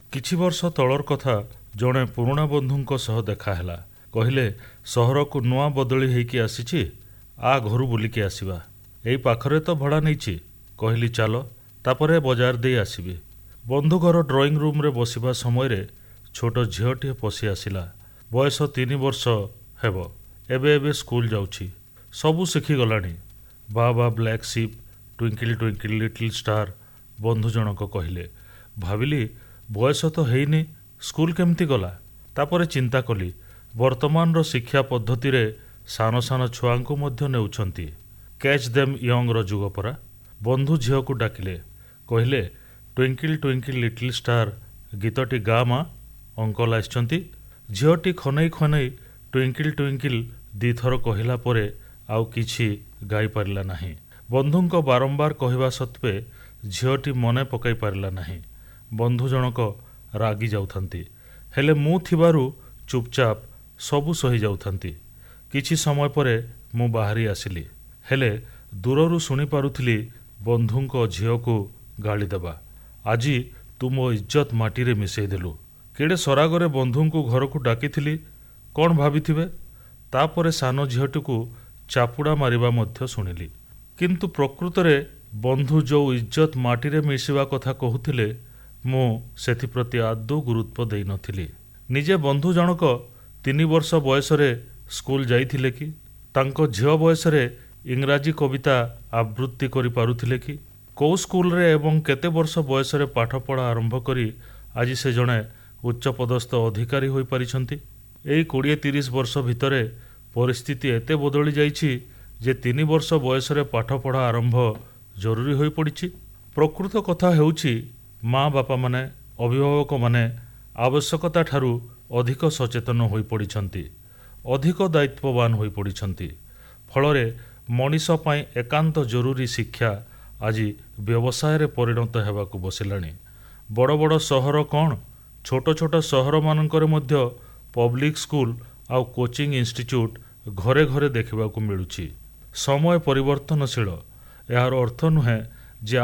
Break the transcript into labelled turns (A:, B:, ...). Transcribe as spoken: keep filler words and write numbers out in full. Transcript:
A: କିଛି ବର୍ଷ ତଳର କଥା ଜଣେ ପୁରୁଣା ବନ୍ଧୁଙ୍କ ସହ ଦେଖା ହେଲା। କହିଲେ ସହରକୁ ନୂଆ ବଦଳି ହେଇକି ଆସିଛି, ଆ ଘରୁ ବୁଲିକି ଆସିବା। ଏଇ ପାଖରେ ତ ଭଡ଼ା ନେଇଛି। କହିଲି ଚାଲ, ତାପରେ ବଜାର ଦେଇ ଆସିବି। ବନ୍ଧୁ ଘର ଡ୍ରଇଂ ରୁମ୍ରେ ବସିବା ସମୟରେ ଛୋଟ ଝିଅଟିଏ ପଶି ଆସିଲା। ବୟସ ତିନି ବର୍ଷ ହେବ। ଏବେ ଏବେ ସ୍କୁଲ ଯାଉଛି। ସବୁ ଶିଖିଗଲାଣି। ବା ବା ବ୍ଲାକ୍ ସିପ୍, ଟ୍ୱିଙ୍କିଲ୍ ଟ୍ୱିଙ୍କିଲ୍ ଲିଟିଲ୍ ଷ୍ଟାର, ବନ୍ଧୁ ଜଣକ କହିଲେ। ଭାବିଲି ବୟସ ତ ହେଇନି, ସ୍କୁଲ କେମିତି ଗଲା? ତାପରେ ଚିନ୍ତା କଲି ବର୍ତ୍ତମାନର ଶିକ୍ଷା ପଦ୍ଧତିରେ ସାନ ସାନ ଛୁଆଙ୍କୁ ମଧ୍ୟ ନେଉଛନ୍ତି। କ୍ୟାଚ୍ ଦେମ୍ ୟଙ୍ଗର ଯୁଗ ପରା। ବନ୍ଧୁ ଝିଅକୁ ଡାକିଲେ। କହିଲେ ଟ୍ୱିଙ୍କିଲ୍ ଟ୍ୱିଙ୍କିଲ୍ ଲିଟିଲ୍ ଷ୍ଟାର ଗୀତଟି ଗା ମା, ଅଙ୍କଲ ଆସିଛନ୍ତି। ଝିଅଟି ଖନେଇ ଖନେଇ ଟ୍ୱିଙ୍କିଲ୍ ଟ୍ୱିଙ୍କିଲ୍ ଦିଥର କହିଲା ପରେ ଆଉ କିଛି ଗାଇପାରିଲା ନାହିଁ। ବନ୍ଧୁଙ୍କ ବାରମ୍ବାର କହିବା ସତ୍ତ୍ୱେ ଝିଅଟି ମନେ ପକାଇ ପାରିଲା ନାହିଁ। ବନ୍ଧୁ ଜଣକ ରାଗି ଯାଉଥାନ୍ତି, ହେଲେ ମୁଁ ଥିବାରୁ ଚୁପଚାପ ସବୁ ସହି ଯାଉଥାନ୍ତି। କିଛି ସମୟ ପରେ ମୁଁ ବାହାରି ଆସିଲି, ହେଲେ ଦୂରରୁ ଶୁଣିପାରୁଥିଲି ବନ୍ଧୁଙ୍କ ଝିଅକୁ ଗାଳି ଦେବା। ଆଜି ତୁ ମୋ ଇଜ୍ଜତ ମାଟିରେ ମିଶାଇ ଦେଲୁ। କେଡ଼େ ସରାଗରେ ବନ୍ଧୁଙ୍କୁ ଘରକୁ ଡାକିଥିଲି, କ'ଣ ଭାବିଥିବେ? ତାପରେ ସାନ ଝିଅଟିକୁ ଚାପୁଡ଼ା ମାରିବା ମଧ୍ୟ ଶୁଣିଲି। କିନ୍ତୁ ପ୍ରକୃତରେ ବନ୍ଧୁ ଯେଉଁ ଇଜ୍ଜତ ମାଟିରେ ମିଶିବା କଥା କହୁଥିଲେ, ମୁଁ ସେଥିପ୍ରତି ଆଦୌ ଗୁରୁତ୍ୱ ଦେଇନଥିଲି। ନିଜେ ବନ୍ଧୁ ଜଣକ ତିନି ବର୍ଷ ବୟସରେ ସ୍କୁଲ ଯାଇଥିଲେ କି? ତାଙ୍କ ଝିଅ ବୟସରେ ଇଂରାଜୀ କବିତା ଆବୃତ୍ତି କରିପାରୁଥିଲେ କି? କେଉଁ ସ୍କୁଲରେ ଏବଂ କେତେ ବର୍ଷ ବୟସରେ ପାଠପଢ଼ା ଆରମ୍ଭ କରି ଆଜି ସେ ଜଣେ ଉଚ୍ଚପଦସ୍ଥ ଅଧିକାରୀ ହୋଇପାରିଛନ୍ତି? ଏଇ କୋଡ଼ିଏ ତିରିଶ ବର୍ଷ ଭିତରେ ପରିସ୍ଥିତି ଏତେ ବଦଳି ଯାଇଛି ଯେ ତିନି ବର୍ଷ ବୟସରେ ପାଠପଢ଼ା ଆରମ୍ଭ ଜରୁରୀ ହୋଇପଡ଼ିଛି। ପ୍ରକୃତ କଥା ହେଉଛି ମା' ବାପାମାନେ, ଅଭିଭାବକମାନେ ଆବଶ୍ୟକତାଠାରୁ ଅଧିକ ସଚେତନ ହୋଇପଡ଼ିଛନ୍ତି, ଅଧିକ ଦାୟିତ୍ୱବାନ ହୋଇପଡ଼ିଛନ୍ତି। ଫଳରେ ମଣିଷ ପାଇଁ ଏକାନ୍ତ ଜରୁରୀ ଶିକ୍ଷା ଆଜି ବ୍ୟବସାୟରେ ପରିଣତ ହେବାକୁ ବସିଲାଣି। ବଡ଼ ବଡ଼ ସହର କ'ଣ, ଛୋଟ ଛୋଟ ସହରମାନଙ୍କରେ ମଧ୍ୟ ପବ୍ଲିକ୍ ସ୍କୁଲ ଆଉ କୋଚିଂ ଇନଷ୍ଟିଚ୍ୟୁଟ୍ ଘରେ ଘରେ ଦେଖିବାକୁ ମିଳୁଛି। ସମୟ ପରିବର୍ତ୍ତନଶୀଳ। ଏହାର ଅର୍ଥ ନୁହେଁ